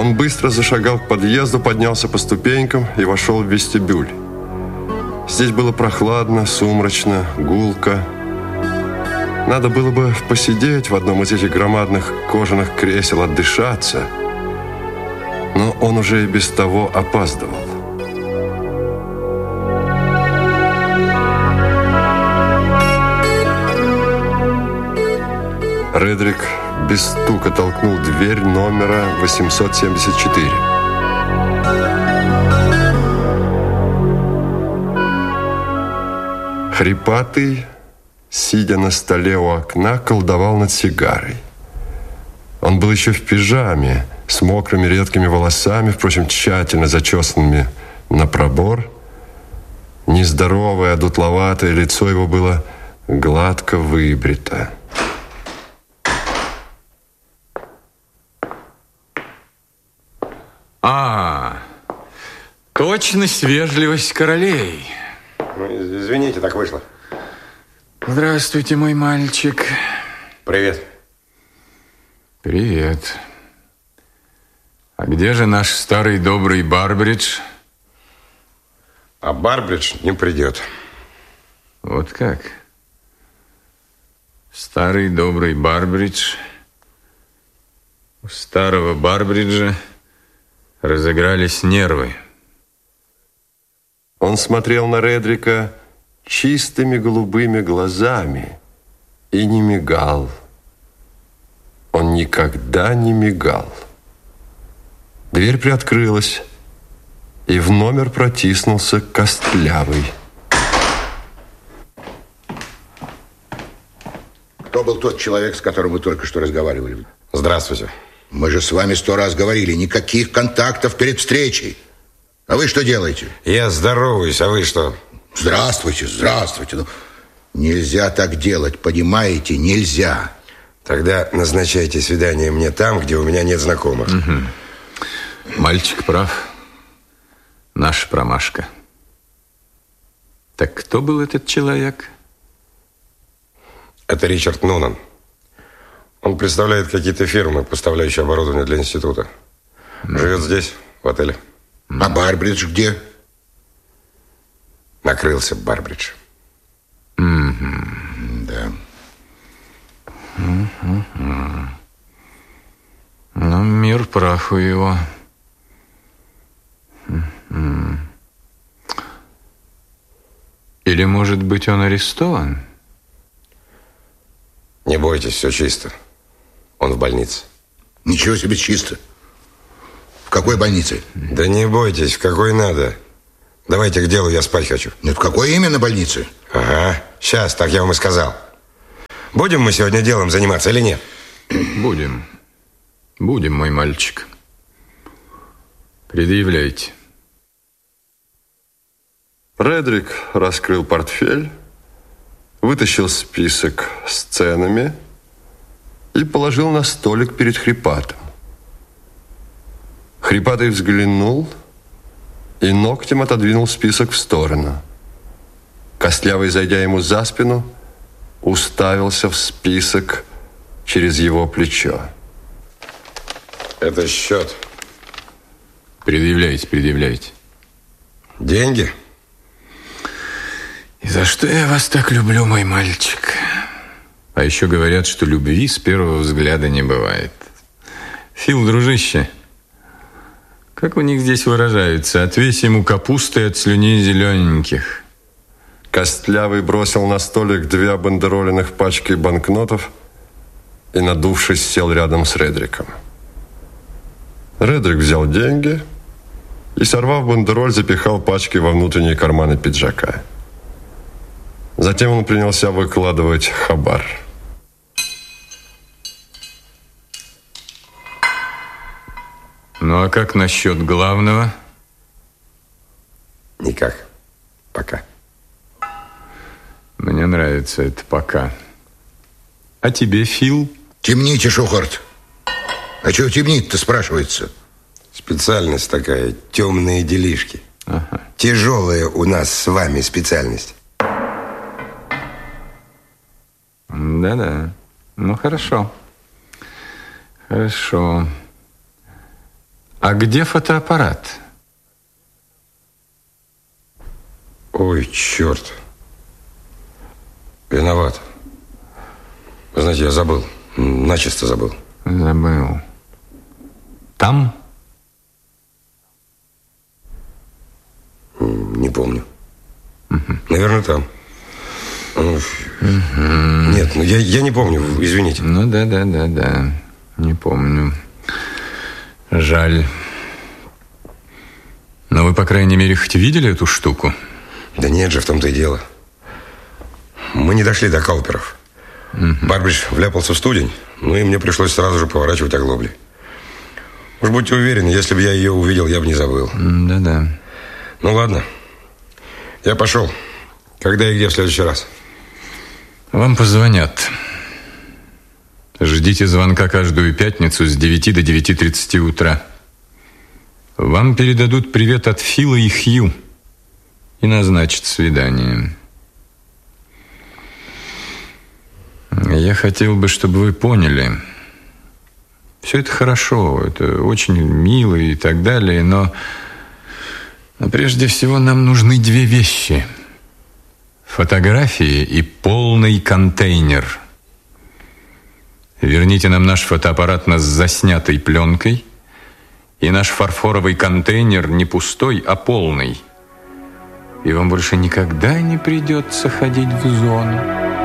Он быстро зашагал к подъезду, поднялся по ступенькам и вошел в вестибюль. Здесь было прохладно, сумрачно, гулко. Надо было бы посидеть в одном из этих громадных кожаных кресел, отдышаться. Но он уже и без того опаздывал. Редрик без стука толкнул дверь номера 874. Хрипатый, сидя на столе у окна, колдовал над сигарой. Он был еще в пижаме, с мокрыми редкими волосами, впрочем, тщательно зачесанными на пробор. Нездоровое, одутловатое лицо его было гладко выбрито. Точность, вежливость королей. Извините, так вышло. Здравствуйте, мой мальчик. Привет. Привет. А где же наш старый добрый Барбридж? А Барбридж не придет. Вот как? Старый добрый Барбридж. У старого Барбриджа разыгрались нервы. Он смотрел на Редрика чистыми голубыми глазами и не мигал. Он никогда не мигал. Дверь приоткрылась, и в номер протиснулся Костлявый. Кто был тот человек, с которым вы только что разговаривали? Здравствуйте. Мы же с вами 100 раз говорили, никаких контактов перед встречей. А вы что делаете? Я здороваюсь, а вы что? Здравствуйте, здравствуйте. Ну, нельзя так делать, понимаете? Нельзя. Тогда назначайте свидание мне там, где у меня нет знакомых. Угу. Мальчик прав. Наша промашка. Так кто был этот человек? Это Ричард Нунан. Он представляет какие-то фирмы, поставляющие оборудование для института. Живет здесь, в отеле. А Барбридж где? Накрылся Барбридж. Да. Ну, мир прав у его. Или, может быть, он арестован? Не бойтесь, все чисто. Он в больнице. Ничего себе чисто. В какой больнице? Да не бойтесь, в какой надо. Давайте к делу, я спать хочу. Нет, в какой именно больнице? Ага, сейчас, так я вам и сказал. Будем мы сегодня делом заниматься или нет? Будем. Будем, мой мальчик. Предъявляйте. Редрик раскрыл портфель, вытащил список с ценами и положил на столик перед Хрипатым. Хрипатый взглянул и ногтем отодвинул список в сторону. Костлявый, зайдя ему за спину, уставился в список через его плечо. Это счет. Предъявляйте, предъявляйте. Деньги? И за что я вас так люблю, мой мальчик? А еще говорят, что любви с первого взгляда не бывает. Фил, дружище, как у них здесь выражаются? Отвесь ему капусты от слюней зелененьких. Костлявый бросил на столик 2 бандероленных пачки банкнотов и, надувшись, сел рядом с Редриком. Редрик взял деньги и, сорвав бандероль, запихал пачки во внутренние карманы пиджака. Затем он принялся выкладывать хабар. Ну, а как насчет главного? Никак. Пока. Мне нравится это «пока». А тебе, Фил? Темните, Шухарт. А чего темнить-то, спрашивается? Специальность такая, темные делишки. Ага. Тяжелая у нас с вами специальность. Да-да. Ну, хорошо. Хорошо. А где фотоаппарат? Ой, черт. Виноват. Вы знаете, я забыл. Начисто забыл. Забыл. Там? Не помню. Наверное, там. Нет, я не помню, извините. Ну да. Не помню. Жаль. Но вы, по крайней мере, хоть видели эту штуку? Да нет же, в том-то и дело. Мы не дошли до Кауперов. Барбридж вляпался в студень, ну и мне пришлось сразу же поворачивать оглобли. Уж будьте уверены, если бы я ее увидел, я бы не забыл. Да. Ну ладно, я пошел. Когда и где в следующий раз? Вам позвонят. Ждите звонка каждую пятницу с 9 до 9:30 утра. Вам передадут привет от Фила и Хью и назначат свидание. Я хотел бы, чтобы вы поняли, все это хорошо, это очень мило и так далее, но прежде всего нам нужны две вещи: фотографии и полный контейнер. Верните нам наш фотоаппарат с заснятой пленкой и наш фарфоровый контейнер не пустой, а полный. И вам больше никогда не придется ходить в зону.